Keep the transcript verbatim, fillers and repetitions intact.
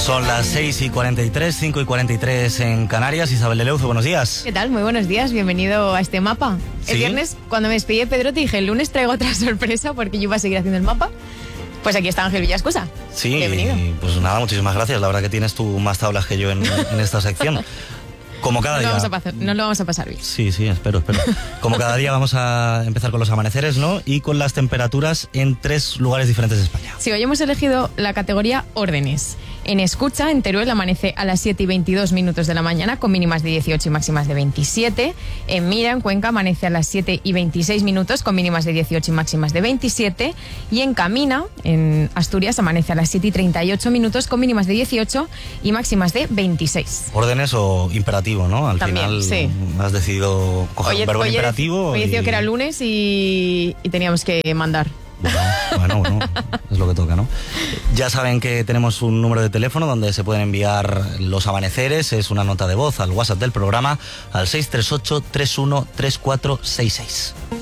Son las seis y cuarenta y tres, cinco y cuarenta y tres en Canarias. Isabel de Leuzo, buenos días. ¿Qué tal? Muy buenos días, bienvenido a este mapa. El ¿Sí? viernes, cuando me despedí de Pedro, te dije, el lunes traigo otra sorpresa porque yo iba a seguir haciendo el mapa. Pues aquí está Ángel Villascosa. Sí, bienvenido. Y pues nada, muchísimas gracias. La verdad que tienes tú más tablas que yo en, en esta sección. Como cada no día. Lo vamos a pasar, no lo vamos a pasar bien. Sí, sí, espero, espero. Como cada día vamos a empezar con los amaneceres, ¿no? Y con las temperaturas en tres lugares diferentes de España. Sí, hoy hemos elegido la categoría órdenes. En Escucha, en Teruel, amanece a las siete y veintidós minutos de la mañana con mínimas de dieciocho y máximas de veintisiete. En Mira, en Cuenca, amanece a las siete y veintiséis minutos con mínimas de dieciocho y máximas de veintisiete. Y en Camina, en Asturias, amanece a las siete y treinta y ocho minutos con mínimas de dieciocho y máximas de veintiséis. Órdenes o imperativo, ¿no? Al También, final sí. has decidido coger Oye, un verbo oye, imperativo. Hoy y... decía que era lunes y, y teníamos que mandar. Bueno, bueno, bueno, es lo que toca, ¿no? Ya saben que tenemos un número de teléfono donde se pueden enviar los amaneceres, es una nota de voz al WhatsApp del programa al seis tres ocho, tres uno tres cuatro seis seis.